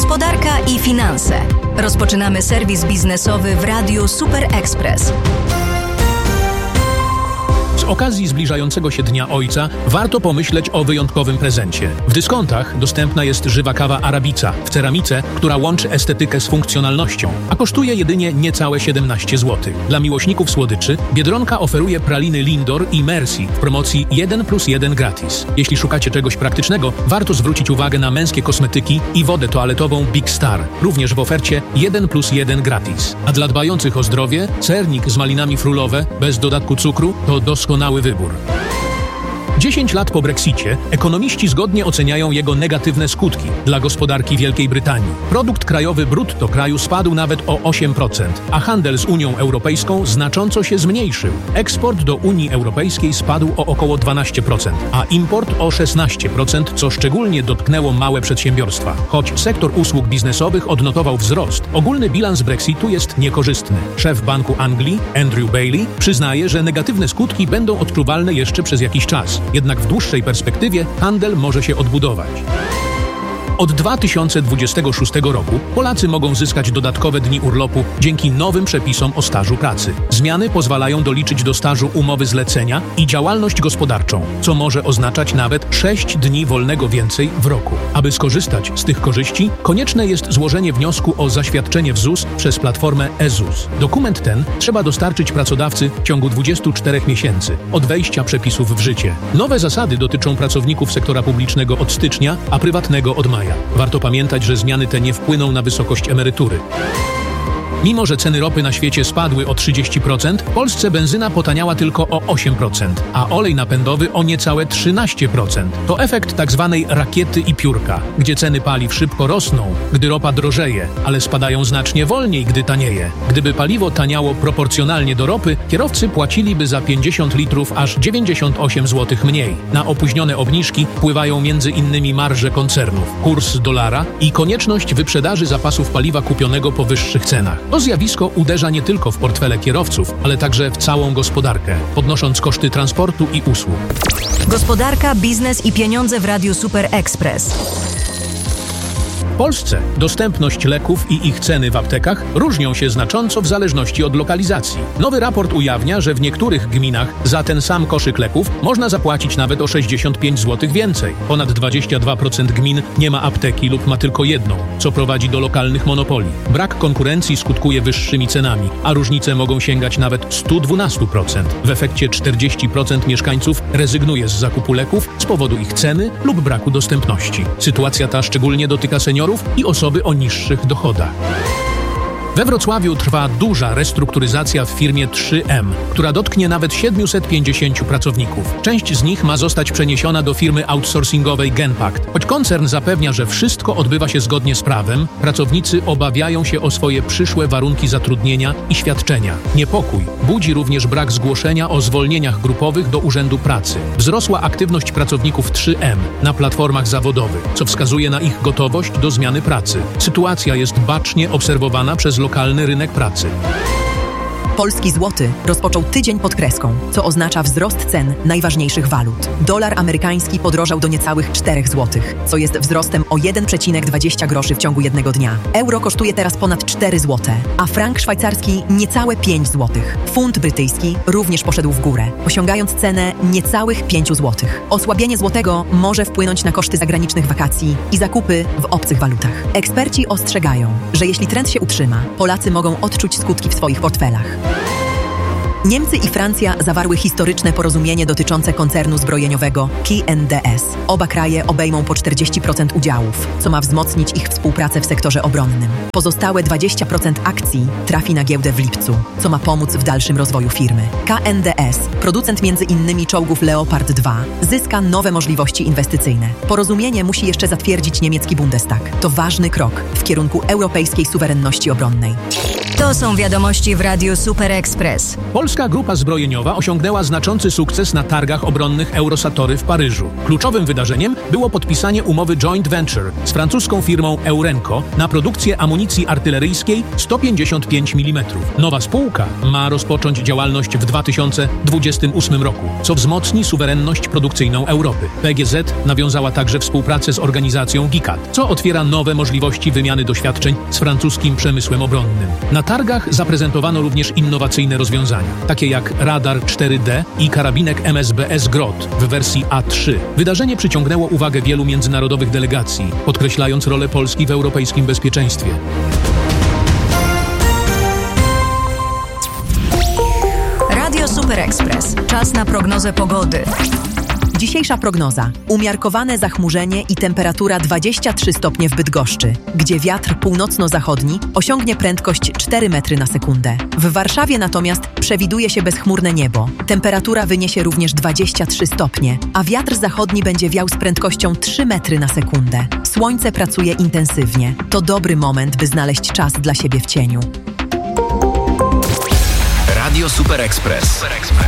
Gospodarka i finanse. Rozpoczynamy serwis biznesowy w Radiu Super Express. Z okazji zbliżającego się Dnia Ojca warto pomyśleć o wyjątkowym prezencie. W dyskontach dostępna jest żywa kawa Arabica w ceramice, która łączy estetykę z funkcjonalnością, a kosztuje jedynie niecałe 17 zł. Dla miłośników słodyczy Biedronka oferuje praliny Lindor i Merci w promocji 1+1 gratis. Jeśli szukacie czegoś praktycznego, warto zwrócić uwagę na męskie kosmetyki i wodę toaletową Big Star, również w ofercie 1+1 gratis. A dla dbających o zdrowie, sernik z malinami frulowe bez dodatku cukru to doskonały wybór. 10 lat po Brexicie ekonomiści zgodnie oceniają jego negatywne skutki dla gospodarki Wielkiej Brytanii. Produkt krajowy brutto kraju spadł nawet o 8%, a handel z Unią Europejską znacząco się zmniejszył. Eksport do Unii Europejskiej spadł o około 12%, a import o 16%, co szczególnie dotknęło małe przedsiębiorstwa. Choć sektor usług biznesowych odnotował wzrost, ogólny bilans Brexitu jest niekorzystny. Szef Banku Anglii, Andrew Bailey, przyznaje, że negatywne skutki będą odczuwalne jeszcze przez jakiś czas. Jednak w dłuższej perspektywie handel może się odbudować. Od 2026 roku Polacy mogą zyskać dodatkowe dni urlopu dzięki nowym przepisom o stażu pracy. Zmiany pozwalają doliczyć do stażu umowy zlecenia i działalność gospodarczą, co może oznaczać nawet 6 dni wolnego więcej w roku. Aby skorzystać z tych korzyści, konieczne jest złożenie wniosku o zaświadczenie w ZUS przez platformę eZUS. Dokument ten trzeba dostarczyć pracodawcy w ciągu 24 miesięcy od wejścia przepisów w życie. Nowe zasady dotyczą pracowników sektora publicznego od stycznia, a prywatnego od maja. Warto pamiętać, że zmiany te nie wpłyną na wysokość emerytury. Mimo że ceny ropy na świecie spadły o 30%, w Polsce benzyna potaniała tylko o 8%, a olej napędowy o niecałe 13%. To efekt tzw. rakiety i piórka, gdzie ceny paliw szybko rosną, gdy ropa drożeje, ale spadają znacznie wolniej, gdy tanieje. Gdyby paliwo taniało proporcjonalnie do ropy, kierowcy płaciliby za 50 litrów aż 98 zł mniej. Na opóźnione obniżki wpływają m.in. marże koncernów, kurs dolara i konieczność wyprzedaży zapasów paliwa kupionego po wyższych cenach. To zjawisko uderza nie tylko w portfele kierowców, ale także w całą gospodarkę, podnosząc koszty transportu i usług. Gospodarka, biznes i pieniądze w Radiu Super Express. W Polsce dostępność leków i ich ceny w aptekach różnią się znacząco w zależności od lokalizacji. Nowy raport ujawnia, że w niektórych gminach za ten sam koszyk leków można zapłacić nawet o 65 zł więcej. Ponad 22% gmin nie ma apteki lub ma tylko jedną, co prowadzi do lokalnych monopolii. Brak konkurencji skutkuje wyższymi cenami, a różnice mogą sięgać nawet 112%. W efekcie 40% mieszkańców rezygnuje z zakupu leków z powodu ich ceny lub braku dostępności. Sytuacja ta szczególnie dotyka seniorów i osoby o niższych dochodach. We Wrocławiu trwa duża restrukturyzacja w firmie 3M, która dotknie nawet 750 pracowników. Część z nich ma zostać przeniesiona do firmy outsourcingowej Genpact. Choć koncern zapewnia, że wszystko odbywa się zgodnie z prawem, pracownicy obawiają się o swoje przyszłe warunki zatrudnienia i świadczenia. Niepokój budzi również brak zgłoszenia o zwolnieniach grupowych do Urzędu Pracy. Wzrosła aktywność pracowników 3M na platformach zawodowych, co wskazuje na ich gotowość do zmiany pracy. Sytuacja jest bacznie obserwowana przez lokalny rynek pracy. Polski złoty rozpoczął tydzień pod kreską, co oznacza wzrost cen najważniejszych walut. Dolar amerykański podrożał do niecałych 4 zł, co jest wzrostem o 1,20 groszy w ciągu jednego dnia. Euro kosztuje teraz ponad 4 zł, a frank szwajcarski niecałe 5 zł. Funt brytyjski również poszedł w górę, osiągając cenę niecałych 5 zł. Osłabienie złotego może wpłynąć na koszty zagranicznych wakacji i zakupy w obcych walutach. Eksperci ostrzegają, że jeśli trend się utrzyma, Polacy mogą odczuć skutki w swoich portfelach. Niemcy i Francja zawarły historyczne porozumienie dotyczące koncernu zbrojeniowego KNDS. Oba kraje obejmą po 40% udziałów, co ma wzmocnić ich współpracę w sektorze obronnym. Pozostałe 20% akcji trafi na giełdę w lipcu, co ma pomóc w dalszym rozwoju firmy. KNDS, producent m.in. czołgów Leopard 2, zyska nowe możliwości inwestycyjne. Porozumienie musi jeszcze zatwierdzić niemiecki Bundestag. To ważny krok w kierunku europejskiej suwerenności obronnej. To są wiadomości w Radiu Super Express. Polska grupa zbrojeniowa osiągnęła znaczący sukces na targach obronnych Eurosatory w Paryżu. Kluczowym wydarzeniem było podpisanie umowy joint venture z francuską firmą Eurenco na produkcję amunicji artyleryjskiej 155 mm. Nowa spółka ma rozpocząć działalność w 2028 roku, co wzmocni suwerenność produkcyjną Europy. PGZ nawiązała także współpracę z organizacją GICAT, co otwiera nowe możliwości wymiany doświadczeń z francuskim przemysłem obronnym. Na targach zaprezentowano również innowacyjne rozwiązania, takie jak radar 4D i karabinek MSBS Grot w wersji A3. Wydarzenie przyciągnęło uwagę wielu międzynarodowych delegacji, podkreślając rolę Polski w europejskim bezpieczeństwie. Radio Super Express. Czas na prognozę pogody. Dzisiejsza prognoza. Umiarkowane zachmurzenie i temperatura 23 stopnie w Bydgoszczy, gdzie wiatr północno-zachodni osiągnie prędkość 4 metry na sekundę. W Warszawie natomiast przewiduje się bezchmurne niebo. Temperatura wyniesie również 23 stopnie, a wiatr zachodni będzie wiał z prędkością 3 metry na sekundę. Słońce pracuje intensywnie. To dobry moment, by znaleźć czas dla siebie w cieniu. Radio Super Express.